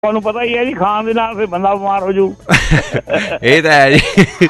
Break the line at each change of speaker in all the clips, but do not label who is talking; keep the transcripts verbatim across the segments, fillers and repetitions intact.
ਤੁਹਾਨੂੰ ਪਤਾ ਹੀ ਹੈ ਜੀ, ਖਾਣ ਦੇ ਨਾਲ ਫਿਰ ਬੰਦਾ ਬਿਮਾਰ ਹੋ ਜੂ।
ਇਹ ਤਾਂ ਹੈ ਜੀ,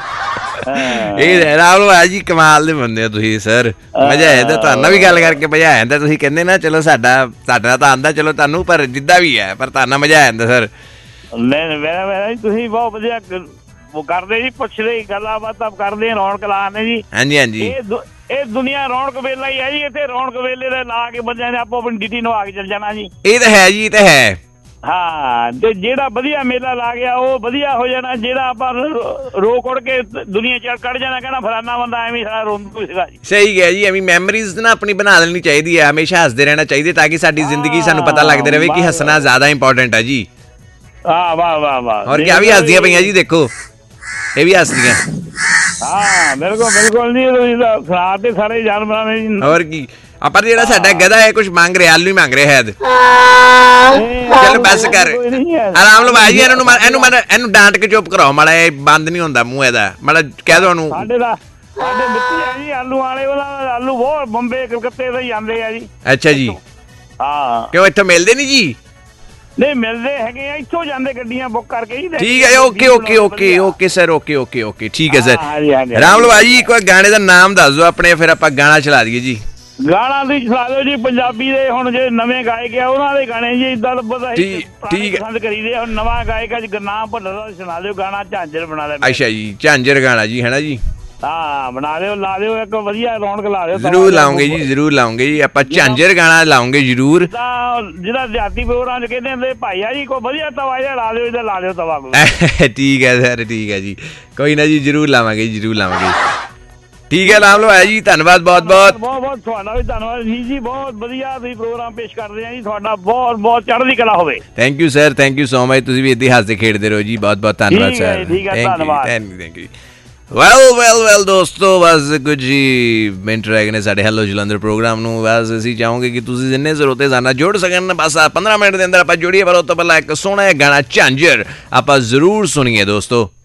ਇਹ ਰਾਹੁਲ ਭਾਈ ਜੀ ਕਮਾਲ ਦੇ ਬੰਦੇ ਹੋ ਤੁਸੀਂ ਸਰ। ਮਜ਼ਾ ਆਇਆ ਤਾਂ ਤੁਹਾਨੂੰ ਵੀ ਗੱਲ ਕਰਕੇ ਮਜ਼ਾ ਆ ਜਾਂਦਾ। ਤੁਸੀਂ ਕਹਿੰਦੇ ਨਾ ਚਲੋ ਸਾਡਾ ਸਾਡਾ ਤਾਂ ਆਉਂਦਾ ਚਲੋ ਤੁਹਾਨੂੰ, ਪਰ ਜਿੱਦਾਂ ਵੀ ਹੈ ਪਰ ਤੁਹਾਨੂੰ ਮਜ਼ਾ ਆ ਜਾਂਦਾ ਸਰ।
ਨਹੀਂ ਮੇਰਾ ਮੇਰਾ ਤੁਸੀਂ ਬਹੁਤ ਵਧੀਆ ਉਹ ਕਰਦੇ ਜੀ, ਪੁੱਛਦੇ ਗੱਲਾਂ ਬਾਤਾਂ ਕਰਦੇ, ਰੌਣਕ ਲਾਉਂਦੇ ਜੀ।
ਹਾਂਜੀ ਹਾਂਜੀ,
ਇਹ ਦੁਨੀਆ ਰੌਣਕ ਵੇਲਾ ਹੀ ਹੈ ਜੀ। ਇੱਥੇ ਰੌਣਕ ਵੇਲੇ ਦੇ ਲਾ ਕੇ ਬੰਦਿਆਂ ਨੇ ਆਪੋ ਆਪਣੀ ਡਿਊਟੀ ਨਿਭਾ ਕੇ ਚੱਲ ਜਾਣਾ ਜੀ।
ਇਹ ਤਾਂ ਹੈ ਜੀ, ਇਹ ਤਾਂ ਹੈ।
ਹਾਂ, ਤੇ ਜਿਹੜਾ ਵਧੀਆ ਮੇਲਾ ਲਾ ਗਿਆ ਉਹ ਵਧੀਆ ਹੋ ਜਾਣਾ। ਜਿਹੜਾ ਆਪਾਂ ਰੋਕ ਉੜ ਕੇ ਦੁਨੀਆ ਚ ਕੱਢ ਜਾਣਾ, ਕਹਿਣਾ ਫਲਾਨਾ ਬੰਦਾ ਐਵੇਂ ਸਾਰਾ ਰੋਂਦਾ ਸੀਗਾ ਜੀ।
ਸਹੀ ਗਿਆ ਜੀ, ਐਵੇਂ ਮੈਮਰੀਜ਼ ਨਾ ਆਪਣੀ ਬਣਾ ਲੈਣੀ ਚਾਹੀਦੀ ਹੈ। ਹਮੇਸ਼ਾ ਹੱਸਦੇ ਰਹਿਣਾ ਚਾਹੀਦਾ ਤਾਂ ਕਿ ਸਾਡੀ ਜ਼ਿੰਦਗੀ ਸਾਨੂੰ ਪਤਾ ਲੱਗਦਾ ਰਹੇ ਕਿ ਹੱਸਣਾ ਜ਼ਿਆਦਾ ਇੰਪੋਰਟੈਂਟ ਹੈ ਜੀ।
ਹਾਂ ਵਾਹ ਵਾਹ ਵਾਹ।
ਹੋਰ ਕੀ ਵੀ ਹੱਸਦੀਆਂ ਪਈਆਂ ਜੀ, ਦੇਖੋ ਇਹ ਵੀ ਹੱਸਦੀਆਂ।
ਹਾਂ ਬਿਲਕੁਲ ਬਿਲਕੁਲ ਜੀ, ਸੁਣਾ ਤੇ ਸਾਰੇ ਜਾਨਵਰਾਂ ਨੇ ਜੀ।
ਹੋਰ ਕੀ, ਆਪਾਂ ਜਿਹੜਾ ਸਾਡਾ ਗਧਾ ਹੈ ਕੁਛ ਮੰਗ ਰਿਹਾ, ਆਲੂ ਹੀ ਮੰਗ ਰਿਹਾ ਹੈ। ਚੱਲ ਬਸ ਕਰ ਆਰਾਮ ਲਵਾ ਜੀ, ਇਹਨੂੰ ਇਹਨੂੰ ਇਹਨੂੰ ਡਾਂਟ ਕੇ ਚੁੱਪ ਕਰਾਓ ਮਾੜਾ, ਇਹ ਬੰਦ ਨਹੀਂ ਹੁੰਦਾ ਮੂੰਹ ਇਹਦਾ, ਮਾੜਾ ਕਹਿ ਦੋ ਉਹਨੂੰ।
ਸਾਡੇ ਦਾ ਸਾਡੇ ਮਿੱਟੀ ਆ ਜੀ ਆਲੂ ਵਾਲੇ, ਉਹਦਾ ਆਲੂ ਬਹੁਤ ਬੰਬੇ ਕਲਕੱਤੇ ਤੋਂ ਹੀ ਆਉਂਦੇ ਆ ਜੀ।
ਅੱਛਾ ਜੀ,
ਹਾਂ ਕਿਉਂ
ਇੱਥੋਂ ਮਿਲਦੇ ਨੀ ਜੀ?
ਨਹੀਂ ਮਿਲਦੇ ਹੈਗੇ ਆ, ਇੱਥੋਂ ਜਾਂਦੇ ਗੱਡੀਆਂ ਬੁੱਕ ਕਰਕੇ ਜੀ।
ਠੀਕ ਹੈ, okay okay okay okay sir, okay okay okay ਠੀਕ ਹੈ ਸਰ। ਰਾਮ ਲਵਾ ਜੀ ਕੋਈ ਗਾਣੇ ਦਾ ਨਾਮ ਦੱਸ ਦਿਓ ਆਪਣੇ, ਫਿਰ ਆਪਾਂ ਗਾਣਾ ਚਲਾ ਦਈਏ ਜੀ।
ਗਾਣਾ ਤੁਸੀਂ ਚਲਾ ਦਿਓ ਜੀ ਪੰਜਾਬੀ ਦੇ, ਹੁਣ ਜਿਹੜੇ ਨਵੇਂ ਗਾਇਕ ਆ ਉਹਨਾਂ ਦੇ ਗਾਣੇ ਜੀ। ਇਦਾਂ ਪਤਾ
ਠੀਕ ਠੀਕ
ਪਸੰਦ ਕਰੀਦੇ। ਹੁਣ ਨਵਾਂ ਗਾਇਕ ਅੱਜ ਗੁਰਨਾਮ ਭੁੱਲਰ ਦਾ ਸੁਣਾ ਦਿਓ ਗਾਣਾ, ਝਾਂਜਰ ਬਣਾ ਲੈ।
ਅੱਛਾ ਜੀ, ਝਾਂਜਰ ਗਾਣਾ ਜੀ, ਹੈ ਨਾ ਜੀ?
ਹਾਂ ਬਣਾ ਦਿਓ, ਲਾ ਦਿਓ ਇੱਕ ਵਧੀਆ ਰੌਣਕ ਲਾ ਦਿਓ।
ਜ਼ਰੂਰ ਲਾਉਂਗੇ ਜੀ, ਜ਼ਰੂਰ ਲਾਉਂਗੇ ਜੀ, ਆਪਾਂ ਝਾਂਜਰ ਗਾਣਾ ਲਾਉਂਗੇ ਜ਼ਰੂਰ।
ਜਿਹੜਾ ਦਿਹਾਤੀ ਪ੍ਰੋਗਰਾਮ ਕਹਿੰਦੇ ਹੁੰਦੇ ਭਾਈ ਆ ਜੀ, ਕੋਈ ਵਧੀਆ ਤਵਾ ਜਿਹਾ ਲਾ ਦਿਓ, ਇਹਦਾ ਲਾ ਦਿਓ ਤਵਾ ਕੋਈ।
ਠੀਕ ਹੈ ਸਰ, ਠੀਕ ਹੈ ਜੀ, ਕੋਈ ਨਾ ਜੀ, ਜ਼ਰੂਰ ਲਾਵਾਂਗੇ ਜੀ, ਜ਼ਰੂਰ ਲਾਵਾਂਗੇ। ਠੀਕ ਹੈ ਰਾਮ ਲਵਾਇਆ ਜੀ, ਧੰਨਵਾਦ ਬਹੁਤ ਬਹੁਤ
ਬਹੁਤ ਬਹੁਤ ਤੁਹਾਡਾ ਵੀ ਧੰਨਵਾਦ ਜੀ ਜੀ, ਬਹੁਤ ਵਧੀਆ ਤੁਸੀਂ ਪ੍ਰੋਗਰਾਮ ਪੇਸ਼ ਕਰਦੇ ਆ ਜੀ। ਤੁਹਾਡਾ ਬਹੁਤ ਬਹੁਤ ਚੜ੍ਹਦੀ ਕਲਾ ਹੋਵੇ।
Thank you sir, thank you so much. ਤੁਸੀਂ ਵੀ ਇੱਦਾਂ ਹੱਸਦੇ ਖੇਡਦੇ ਰਹੋ ਜੀ, ਬਹੁਤ ਬਹੁਤ ਧੰਨਵਾਦ ਸਰ।
ਠੀਕ ਹੈ, ਧੰਨਵਾਦ,
thank you. Well well well ਦੋਸਤੋ, ਬਸ ਕੁਝ ਹੀ ਮਿੰਟ ਰਹਿ ਗਏ ਨੇ ਸਾਡੇ ਹੈਲੋ ਜਲੰਧਰ ਪ੍ਰੋਗਰਾਮ ਨੂੰ। ਬਸ ਅਸੀਂ ਚਾਹੋਗੇ ਕਿ ਤੁਸੀਂ ਜਿੰਨੇ ਸਰੋਤੇ ਸਾਨੂੰ ਜੁੜ ਸਕਣ, ਬਸ ਪੰਦਰਾਂ ਮਿੰਟ ਦੇ ਅੰਦਰ ਆਪਾਂ ਜੁੜੀਏ। ਪਰ ਉਹ ਤੋਂ ਪਹਿਲਾਂ ਇੱਕ ਸੋਹਣਾ ਜਿਹਾ ਗਾਣਾ ਝਾਂਜਰ ਆਪਾਂ ਜ਼ਰੂਰ ਸੁਣੀਏ ਦੋਸਤੋ।